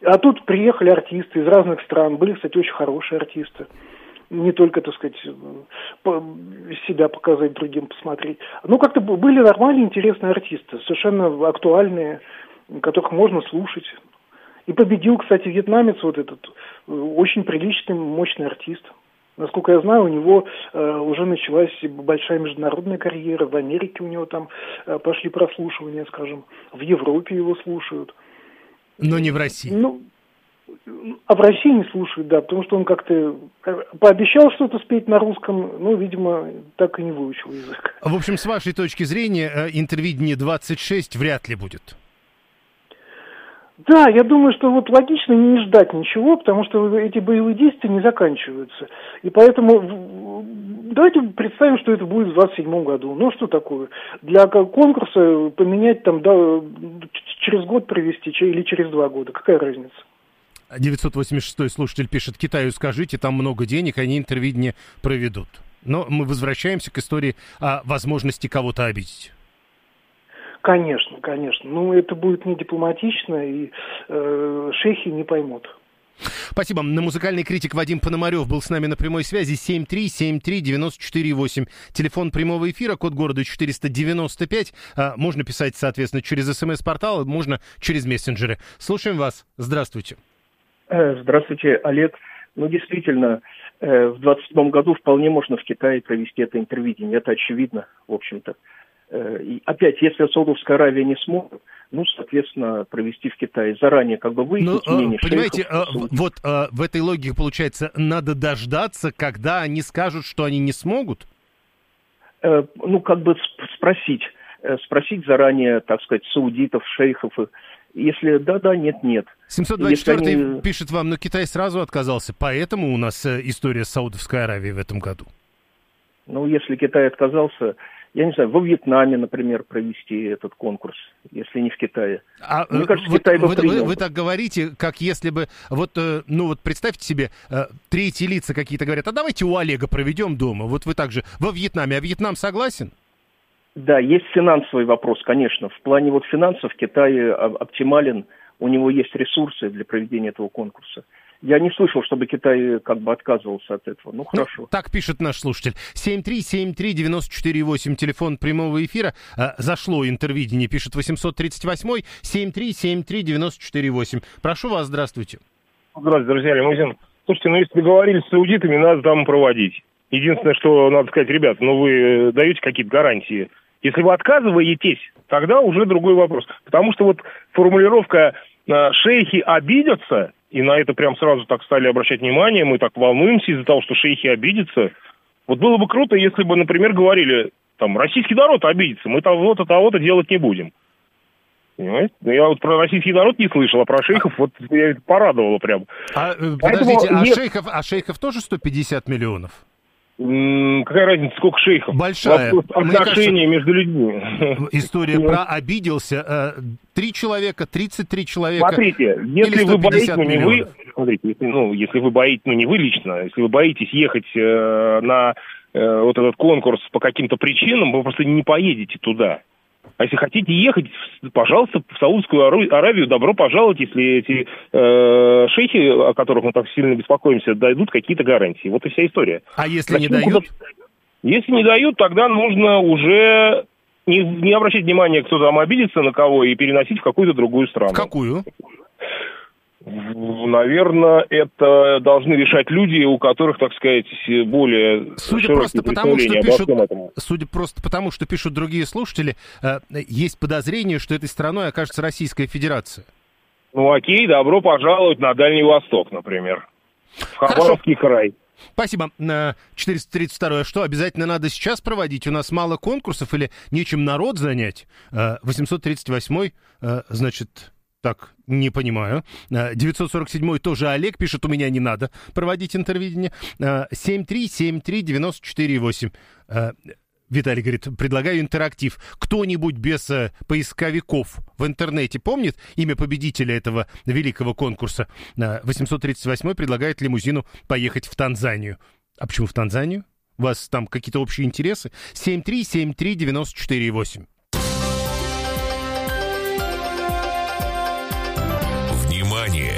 А тут приехали артисты из разных стран. Были, кстати, очень хорошие артисты. Не только, так сказать, себя показать, другим посмотреть. Ну, как-то были нормальные, интересные артисты, совершенно актуальные, которых можно слушать. И победил, кстати, вьетнамец вот этот, очень приличный, мощный артист. Насколько я знаю, у него уже началась большая международная карьера. В Америке у него там пошли прослушивания, скажем. В Европе его слушают. Но не в России. Ну, а в России не слушают, да, потому что он как-то пообещал что-то спеть на русском, но, видимо, так и не выучил язык. В общем, с вашей точки зрения, Интервидение 26 вряд ли будет. Да, я думаю, что вот логично не ждать ничего, потому что эти боевые действия не заканчиваются. И поэтому давайте представим, что это будет в 2027 году. Ну, что такое? Для конкурса поменять там, да, через год провести или через 2 года. Какая разница? 986-й слушатель пишет: Китаю скажите, там много денег, они Интервидение проведут. Но мы возвращаемся к истории о возможности кого-то обидеть. Конечно, конечно. Ну, это будет не дипломатично, и шейхи не поймут. Спасибо. Музыкальный критик Вадим Пономарев был с нами на прямой связи. 7373948. Телефон прямого эфира, код города 495. Можно писать, соответственно, через СМС-портал, можно через мессенджеры. Слушаем вас. Здравствуйте. Здравствуйте, Олег. Ну, действительно, в 2027 году вполне можно в Китае провести это Интервидение. Это очевидно, в общем-то. И опять, если Саудовская Аравия не сможет, ну, соответственно, провести в Китае. Заранее как бы выяснить мнение понимаете, шейхов. вот в этой логике, получается, надо дождаться, когда они скажут, что они не смогут? Ну, как бы спросить заранее, так сказать, саудитов, шейхов. Если да, нет. 724-й пишет вам, но Китай сразу отказался, поэтому у нас история с Саудовской Аравией в этом году. Ну, если Китай отказался, я не знаю, во Вьетнаме, например, провести этот конкурс, если не в Китае. Мне кажется, Китай бы принял. Вы так говорите, как если бы... Вот представьте себе, третьи лица какие-то говорят, а давайте у Олега проведем дома. Вот вы также во Вьетнаме. А Вьетнам согласен? Да, есть финансовый вопрос, конечно. В плане вот финансов Китай оптимален, у него есть ресурсы для проведения этого конкурса. Я не слышал, чтобы Китай как бы отказывался от этого. Ну, хорошо. Так пишет наш слушатель. 7373948, телефон прямого эфира. Зашло Интервидение, пишет 838-й. 7373948. Прошу вас, здравствуйте. Здравствуйте, друзья, Лимузин. Слушайте, если договорились с саудитами, надо там проводить. Единственное, что надо сказать, ребят, вы даете какие-то гарантии. Если вы отказываетесь, тогда уже другой вопрос. Потому что вот формулировка «шейхи обидятся», и на это прям сразу так стали обращать внимание, мы так волнуемся из-за того, что шейхи обидятся. Вот было бы круто, если бы, например, говорили, там, российский народ обидится, мы того-то, того-то делать не будем. Понимаете? Но я вот про российский народ не слышал, а про шейхов вот я это порадовало прям. Подождите, шейхов тоже 150 миллионов? Какая разница, сколько шейхов? Большая. Отношения между людьми. История про обиделся. 3 человека, 33 человека. Смотрите, если вы боитесь, если вы боитесь, не вы лично, если вы боитесь ехать на вот этот конкурс по каким-то причинам, вы просто не поедете туда. А если хотите ехать, пожалуйста, в Саудовскую Аравию, добро пожаловать, если эти шейхи, о которых мы так сильно беспокоимся, дадут какие-то гарантии. Вот и вся история. А если не дают? Если не дают, тогда нужно уже не обращать внимания, кто там обидится на кого, и переносить в какую-то другую страну. В какую? Наверное, это должны решать люди, у которых, так сказать, более широкие представления обо всем этом. Судя просто потому, что пишут другие слушатели, есть подозрение, что этой страной окажется Российская Федерация. Ну окей, добро пожаловать на Дальний Восток, например. В Хабаровский край. Спасибо. 432-й. А что, обязательно надо сейчас проводить? У нас мало конкурсов или нечем народ занять? 838-й, значит... Так, не понимаю. 947-й тоже Олег пишет, у меня не надо проводить Интервидение. 7373948. Виталий говорит, предлагаю интерактив. Кто-нибудь без поисковиков в интернете помнит имя победителя этого великого конкурса? 838-й предлагает Лимузину поехать в Танзанию. А почему в Танзанию? У вас там какие-то общие интересы? 7373948.